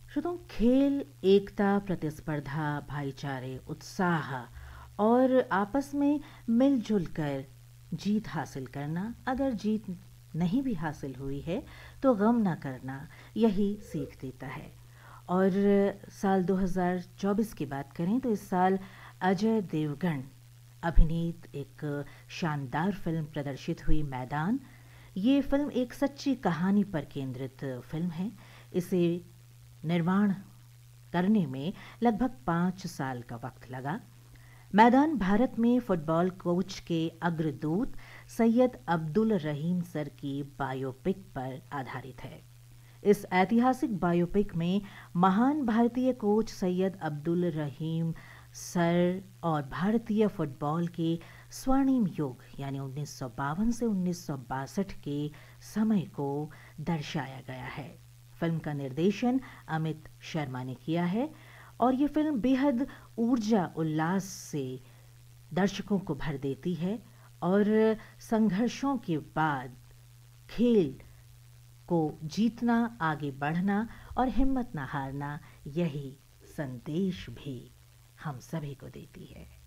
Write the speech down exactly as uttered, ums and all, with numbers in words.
श्रोताओ, खेल एकता, प्रतिस्पर्धा, भाईचारे, उत्साह और आपस में मिलजुल कर जीत हासिल करना। अगर जीत नहीं भी हासिल हुई है तो गम ना करना, यही सीख देता है। और साल दो हज़ार चौबीस की बात करें तो इस साल अजय देवगन अभिनीत एक शानदार फिल्म प्रदर्शित हुई, मैदान। ये फिल्म एक सच्ची कहानी पर केंद्रित फिल्म है। इसे निर्माण करने में लगभग पाँच साल का वक्त लगा। मैदान भारत में फुटबॉल कोच के अग्रदूत सैयद अब्दुल रहीम सर की बायोपिक पर आधारित है। इस ऐतिहासिक बायोपिक में महान भारतीय कोच सैयद अब्दुल रहीम सर और भारतीय फुटबॉल के स्वर्णिम युग यानी उन्नीस सौ बावन से उन्नीस सौ बासठ के समय को दर्शाया गया है। फिल्म का निर्देशन अमित शर्मा ने किया है और ये फिल्म बेहद ऊर्जा उल्लास से दर्शकों को भर देती है और संघर्षों के बाद खेल को जीतना, आगे बढ़ना और हिम्मत ना हारना, यही संदेश भी हम सभी को देती है।